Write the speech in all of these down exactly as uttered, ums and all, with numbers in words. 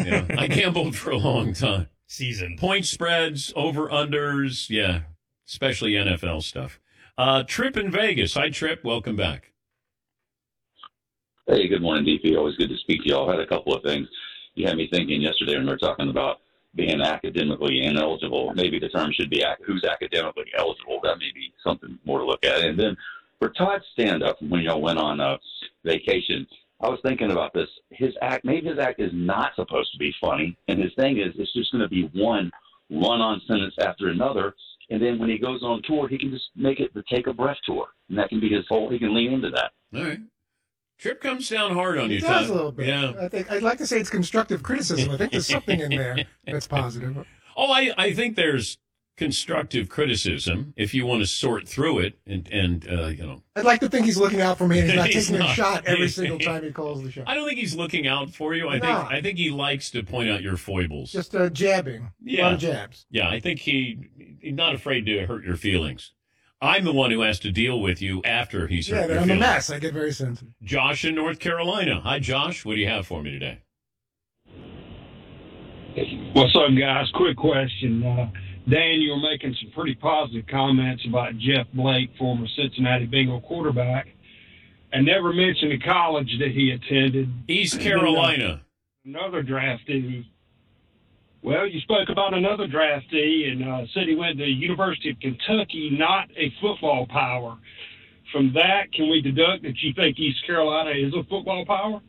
Yeah. I gambled for a long time. Season. Point spreads, over-unders, yeah, especially N F L stuff. Uh, Trip in Vegas. Hi, Trip. Welcome back. Hey, good morning, D P. Always good to speak to y'all. I had a couple of things. You had me thinking yesterday when we were talking about being academically ineligible. Maybe the term should be ac- who's academically eligible. That may be something more to look at. And then for Todd's stand-up, when y'all went on uh, vacation, I was thinking about this. His act, maybe his act is not supposed to be funny, and his thing is it's just going to be one run-on sentence after another. And then when he goes on tour, he can just make it the Take a Breath tour, and that can be his whole. He can lean into that. All right. Trip comes down hard on It you, does Todd. a little bit. Yeah. I think I'd like to say it's constructive criticism. I think there's something in there that's positive. Oh, I, I think there's constructive criticism if you want to sort through it and, and uh, you know. I'd like to think he's looking out for me and he's not He's taking not. a shot every single time he calls the shot. I don't think he's looking out for you. I No. think I think he likes to point out your foibles. Just uh, jabbing. Yeah. A lot of jabs. Yeah, I think he he's not afraid to hurt your feelings. I'm the one who has to deal with you after he's hurt Yeah, your then I'm a feelings. mess. I get very sensitive. Josh in North Carolina. Hi, Josh. What do you have for me today? What's up, guys? Quick question. Uh, Dan, you were making some pretty positive comments about Jeff Blake, former Cincinnati Bengal quarterback, and never mentioned the college that he attended. East Carolina. Another draftee. Well, you spoke about another draftee and uh, said he went to the University of Kentucky, not a football power. From that, can we deduct that you think East Carolina is a football power?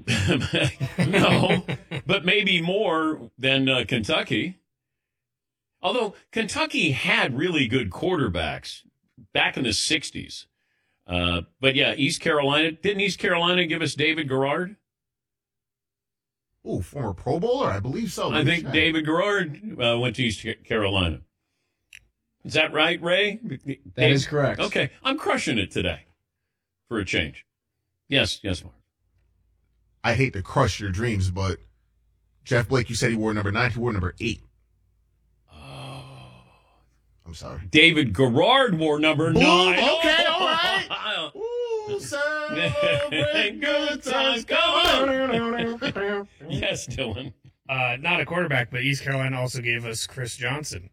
No, but maybe more than uh, Kentucky. Although Kentucky had really good quarterbacks back in the sixties. Uh, but yeah, East Carolina. Didn't East Carolina give us David Garrard? Oh, former Pro Bowler? I believe so. I think David Garrard uh, went to East Carolina. Is that right, Ray? That Dave? is correct. Okay, I'm crushing it today for a change. Yes, yes, Mark. I hate to crush your dreams, but Jeff Blake, you said he wore number nine. He wore number eight. Oh. I'm sorry. David Garrard wore number Ooh, nine. okay, Oh. all right. Ooh, celebrate Good times, come on. Yes, Dylan. Uh, not a quarterback, but East Carolina also gave us Chris Johnson.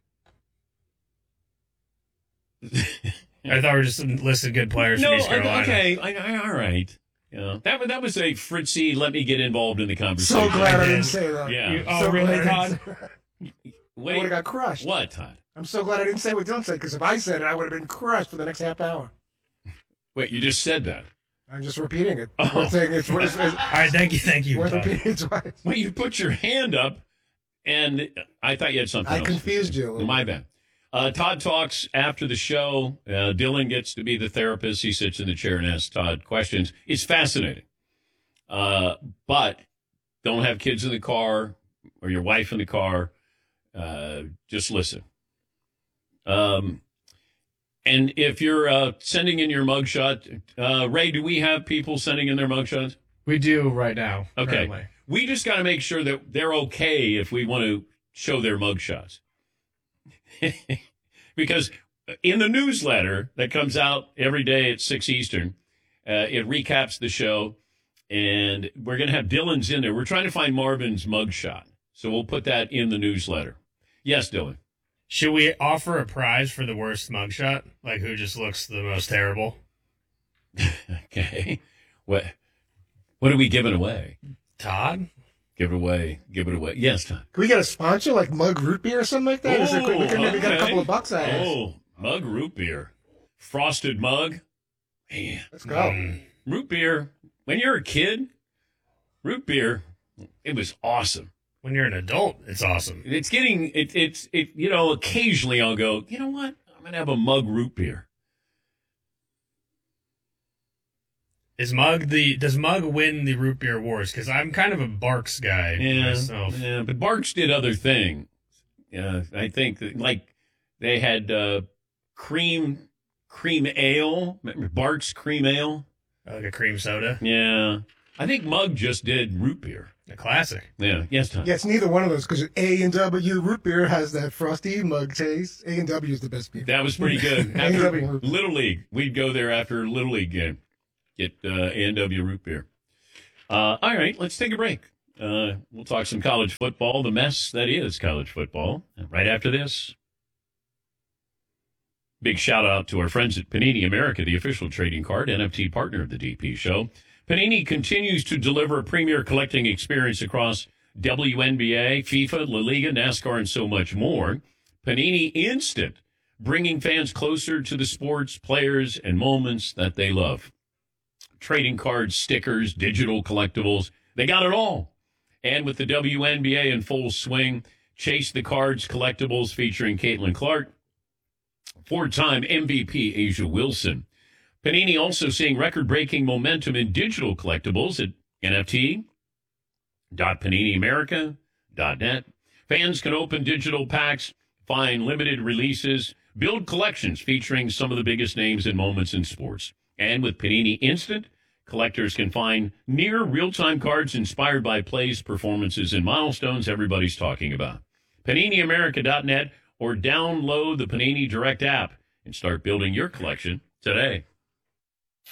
I thought we were just listed good players No, from East Carolina. okay, I, I, all right. Yeah, that was that was a Fritzy. Let me get involved in the conversation. So glad I didn't say that. Yeah. You- oh, So really, glad I Todd? didn't say that. I Wait, would have got crushed. what, Todd? I'm so glad I didn't say what Dylan said, because if I said it, I would have been crushed for the next half hour. Wait, you just said that. I'm just repeating it. Oh. Worth saying it's, it's, it's All right, thank you, thank you. worth Todd. repeating it twice. Well, you put your hand up, and I thought you had something I else. confused you a little My bad. Uh, Todd talks after the show. Uh, Dylan gets to be the therapist. He sits in the chair and asks Todd questions. It's fascinating. Uh, but don't have kids in the car or your wife in the car. Uh, just listen. Um, and if you're uh, sending in your mugshot, uh, Ray, do we have people sending in their mugshots? We do right now. Okay. Currently. We just got to make sure that they're okay if we want to show their mugshots. Because in the newsletter that comes out every day at six Eastern, uh, it recaps the show, and we're going to have Dylan's in there. We're trying to find Marvin's mugshot, so we'll put that in the newsletter. Yes, Dylan. Should we offer a prize for the worst mugshot? Like who just looks the most terrible? Okay. What, what are we giving away? Todd? Give it away. Give it away. Yes, Todd. Can we get a sponsor like Mug Root Beer or something like that? Is it, we could maybe get a okay. couple of bucks out of this. Oh, mug root beer. Frosted mug. Man, Let's go. Mm. root beer. When you're a kid, root beer, it was awesome. When you're an adult, it's awesome. It's getting, it, it's, it, you know, occasionally I'll go, you know what? I'm going to have a mug root beer. Is Mug the does Mug win the root beer wars? Because I'm kind of a Barks guy Yeah, myself. yeah, but Barks did other things. Yeah, I think that, like they had uh, cream, cream ale, remember Barks cream ale. Like a cream soda, Yeah, I think Mug just did root beer. a classic. Yeah, yes, Tom. Yeah, it's neither one of those because A and W Root Beer has that frosty mug taste. A and W is the best beer. That was pretty good. A and After W root beer. Little League, we'd go there after Little League game, get uh, A and W root beer. Uh, all right, let's take a break. Uh, we'll talk some college football, the mess that is college football. Right after this, big shout out to our friends at Panini America, the official trading card N F T partner of the D P Show. Panini continues to deliver a premier collecting experience across W N B A, FIFA, La Liga, NASCAR, and so much more. Panini Instant, bringing fans closer to the sports, players, and moments that they love. Trading cards, stickers, digital collectibles, they got it all. And with the W N B A in full swing, chase the cards collectibles featuring Caitlin Clark, four-time M V P Asia Wilson. Panini also seeing record-breaking momentum in digital collectibles at N F T dot panini america dot net. Fans can open digital packs, find limited releases, build collections featuring some of the biggest names and moments in sports. And with Panini Instant, collectors can find near real-time cards inspired by plays, performances, and milestones everybody's talking about. panini america dot net or download the Panini Direct app and start building your collection today.